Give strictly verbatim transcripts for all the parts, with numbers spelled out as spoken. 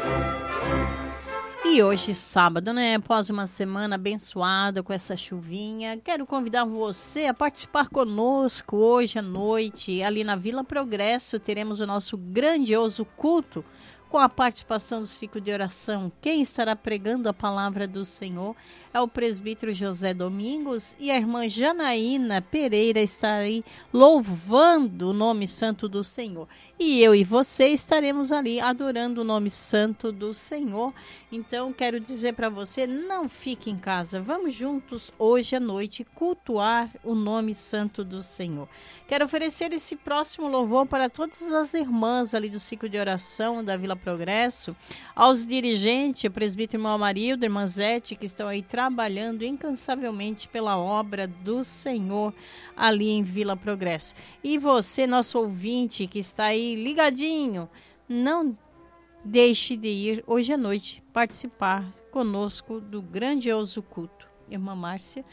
E hoje, sábado, né? Após uma semana abençoada com essa chuvinha, quero convidar você a participar conosco hoje à noite. Ali na Vila Progresso teremos o nosso grandioso culto com a participação do ciclo de oração. Quem estará pregando a palavra do Senhor é o presbítero José Domingos e a irmã Janaína Pereira está aí louvando o nome santo do Senhor. E eu e você estaremos ali adorando o nome santo do Senhor. Então, quero dizer para você, não fique em casa. Vamos juntos hoje à noite cultuar o nome santo do Senhor. Quero oferecer esse próximo louvor para todas as irmãs ali do ciclo de oração da Vila Progresso, aos dirigentes, presbítero irmão Amarildo, irmã Zete, que estão aí trabalhando incansavelmente pela obra do Senhor ali em Vila Progresso. E você, nosso ouvinte, que está aí ligadinho, não deixe de ir hoje à noite participar conosco do grandioso culto. Irmã Márcia.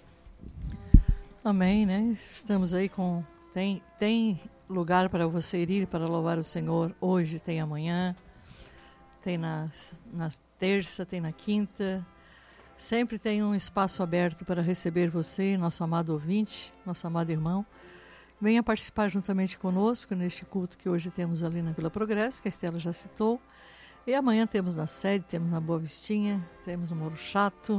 Amém, né? Estamos aí com... Tem, tem lugar para você ir para louvar o Senhor hoje, tem amanhã, tem na, na terça, tem na quinta. Sempre tem um espaço aberto para receber você, nosso amado ouvinte, nosso amado irmão. Venha participar juntamente conosco neste culto que hoje temos ali na Vila Progresso, que a Estela já citou. E amanhã temos na sede, temos na Boa Vistinha, temos no Moro Chato.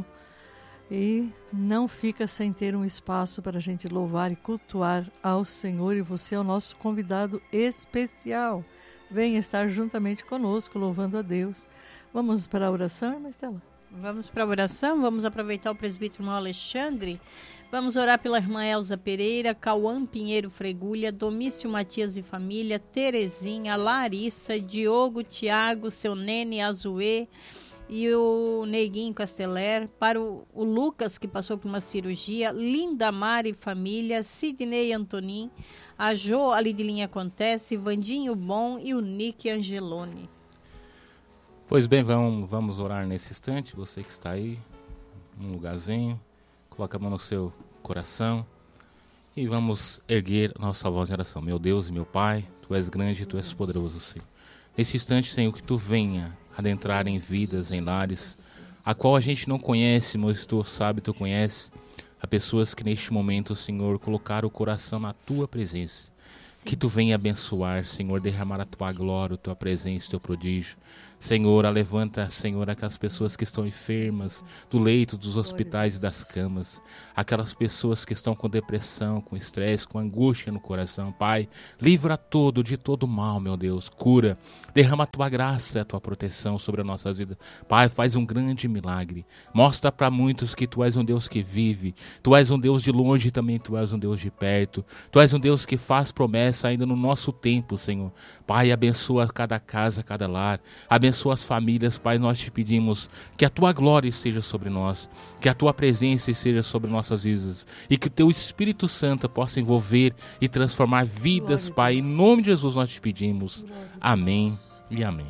E não fica sem ter um espaço para a gente louvar e cultuar ao Senhor. E você é o nosso convidado especial. Venha estar juntamente conosco, louvando a Deus. Vamos para a oração, irmã Estela? Vamos para a oração, vamos aproveitar o presbítero irmão Alexandre. Vamos orar pela irmã Elza Pereira, Cauã Pinheiro Fregulha, Domício Matias e família, Terezinha, Larissa, Diogo, Tiago, seu Nene, Azuê e o Neguinho Casteler, para o, o Lucas, que passou por uma cirurgia, Linda Mari e família, Sidney Antonin, a Jo, ali de linha acontece, Vandinho Bom e o Nick Angeloni. Pois bem, vamos, vamos orar nesse instante. Você que está aí, num lugarzinho, coloca a mão no seu coração e vamos erguer nossa voz em oração. Meu Deus e meu Pai, Tu és grande e Tu és poderoso, Senhor. Nesse instante, Senhor, que Tu venha adentrar em vidas, em lares, a qual a gente não conhece, mas Tu sabe, Tu conhece. Há pessoas que neste momento, Senhor, colocaram o coração na Tua presença. Sim. Que Tu venha abençoar, Senhor, derramar a Tua glória, a Tua presença, o Teu prodígio. Senhor, levanta, Senhor, aquelas pessoas que estão enfermas do leito, dos hospitais e das camas, aquelas pessoas que estão com depressão, com estresse, com angústia no coração. Pai, livra todo de todo mal, meu Deus, cura, derrama a Tua graça e a Tua proteção sobre a nossa vida. Pai, faz um grande milagre, mostra para muitos que Tu és um Deus que vive, Tu és um Deus de longe e também Tu és um Deus de perto, Tu és um Deus que faz promessa ainda no nosso tempo, Senhor. Pai, abençoa cada casa, cada lar, abençoa Abençoa as famílias, Pai, nós te pedimos que a Tua glória esteja sobre nós, que a Tua presença esteja sobre nossas vidas e que o Teu Espírito Santo possa envolver e transformar vidas, Pai. Em nome de Jesus nós te pedimos. Amém e amém.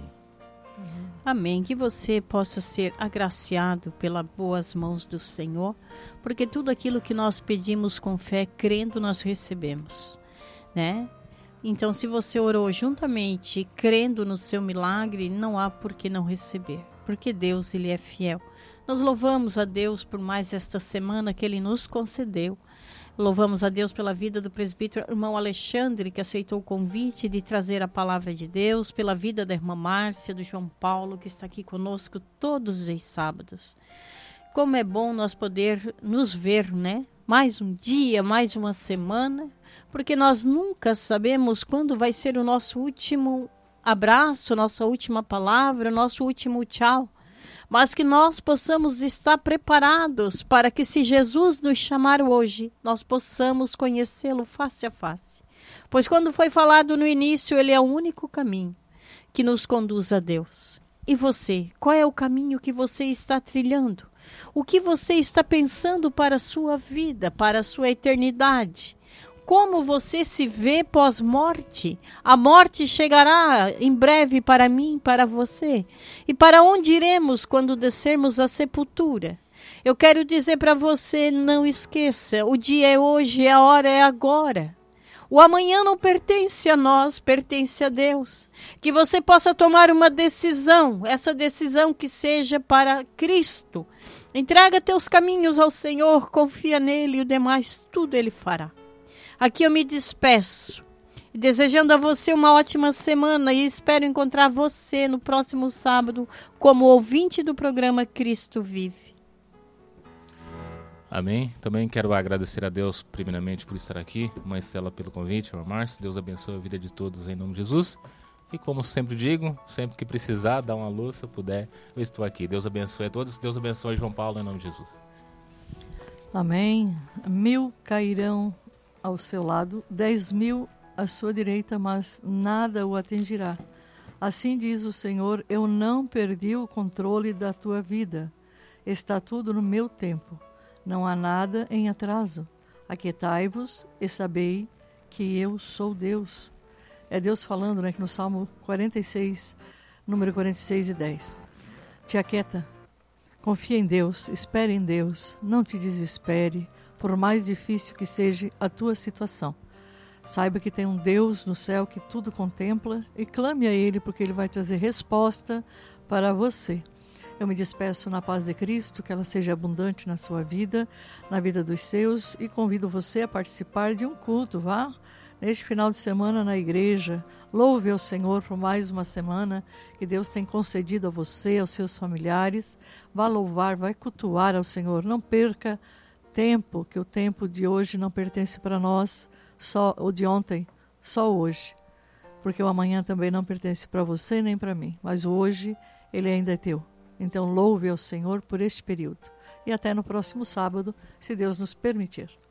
Amém. Que você possa ser agraciado pelas boas mãos do Senhor, porque tudo aquilo que nós pedimos com fé, crendo, nós recebemos, né? Então, se você orou juntamente, crendo no seu milagre, não há por que não receber, porque Deus, Ele é fiel. Nós louvamos a Deus por mais esta semana que Ele nos concedeu. Louvamos a Deus pela vida do presbítero irmão Alexandre, que aceitou o convite de trazer a palavra de Deus, pela vida da irmã Márcia, do João Paulo, que está aqui conosco todos os sábados. Como é bom nós poder nos ver, né? Mais um dia, mais uma semana, porque nós nunca sabemos quando vai ser o nosso último abraço, nossa última palavra, nosso último tchau. Mas que nós possamos estar preparados para que, se Jesus nos chamar hoje, nós possamos conhecê-lo face a face. Pois quando foi falado no início, Ele é o único caminho que nos conduz a Deus. E você, qual é o caminho que você está trilhando? O que você está pensando para a sua vida, para a sua eternidade? Como você se vê pós-morte? A morte chegará em breve para mim, para você. E para onde iremos quando descermos à sepultura? Eu quero dizer para você, não esqueça, o dia é hoje, a hora é agora. O amanhã não pertence a nós, pertence a Deus. Que você possa tomar uma decisão, essa decisão que seja para Cristo. Entrega teus caminhos ao Senhor, confia nele e o demais tudo ele fará. Aqui eu me despeço, desejando a você uma ótima semana e espero encontrar você no próximo sábado como ouvinte do programa Cristo Vive. Amém. Também quero agradecer a Deus primeiramente por estar aqui, Mãe Estela pelo convite, irmã Márcia. Deus abençoe a vida de todos em nome de Jesus. E como sempre digo, sempre que precisar, dá uma luz, se eu puder, eu estou aqui. Deus abençoe a todos. Deus abençoe João Paulo em nome de Jesus. Amém. Mil cairão ao seu lado, dez mil à sua direita, mas nada o atingirá. Assim diz o Senhor, eu não perdi o controle da tua vida. Está tudo no meu tempo. Não há nada em atraso. Aquietai-vos e sabei que eu sou Deus. É Deus falando, né, que no Salmo quarenta e seis, número quarenta e seis e dez. Te aquieta, confia em Deus, espere em Deus, não te desespere, por mais difícil que seja a tua situação. Saiba que tem um Deus no céu que tudo contempla e clame a Ele, porque Ele vai trazer resposta para você. Eu me despeço na paz de Cristo, que ela seja abundante na sua vida, na vida dos seus, e convido você a participar de um culto, vá? Neste final de semana na igreja, louve ao Senhor por mais uma semana que Deus tem concedido a você, aos seus familiares. Vá louvar, vai cultuar ao Senhor. Não perca tempo, que o tempo de hoje não pertence para nós, só o de ontem, só hoje. Porque o amanhã também não pertence para você nem para mim, mas o hoje ele ainda é teu. Então louve ao Senhor por este período. E até no próximo sábado, se Deus nos permitir.